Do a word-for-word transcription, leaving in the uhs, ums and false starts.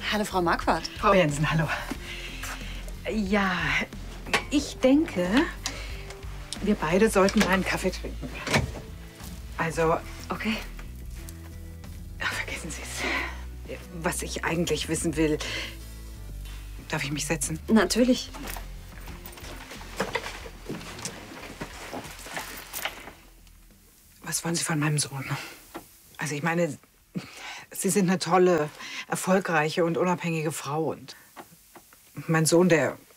Hallo, Frau Marquardt. Frau Jensen, hallo. Ja, ich denke, wir beide sollten mal einen Kaffee trinken. Also, Okay. ach, vergessen Sie es. Was ich eigentlich wissen will, darf ich mich setzen? Natürlich. Was wollen Sie von meinem Sohn? Also ich meine, Sie sind eine tolle, erfolgreiche und unabhängige Frau. Und mein Sohn, der